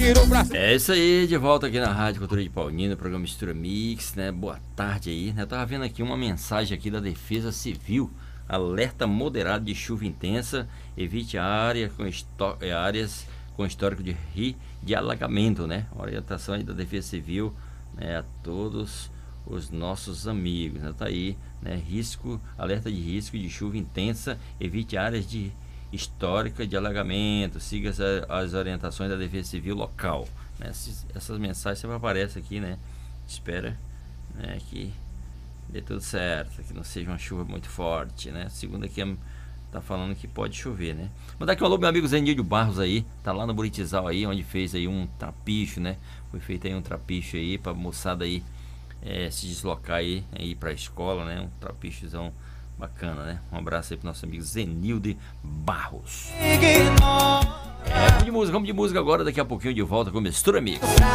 virou pra... É isso aí, de volta aqui na Rádio Cultura de Paulínia, programa Mistura Mix, né? Boa tarde aí, né? Eu tava vendo aqui uma mensagem aqui da Defesa Civil. Alerta moderado de chuva intensa, evite áreas com histórico de alagamento, né? Orientação aí da Defesa Civil, né, a todos os nossos amigos, né? Tá aí, né? Alerta de risco de chuva intensa, evite áreas histórica de alagamento, siga as orientações da Defesa Civil local, né? Essas mensagens sempre aparecem aqui, né? Espera, né, que dê tudo certo, que não seja uma chuva muito forte, né? Segundo aqui tá falando que pode chover, né? Mandar aqui um alô pro meu amigo Zenildo Barros aí, tá lá no Buritizal aí, onde fez aí um trapicho, né? Foi feito aí um trapicho aí pra moçada aí se deslocar aí pra escola, né? Um trapichozão bacana, né? Um abraço aí pro nosso amigo Zenildo Barros. Vamos de música agora, daqui a pouquinho de volta com Mistura Mix.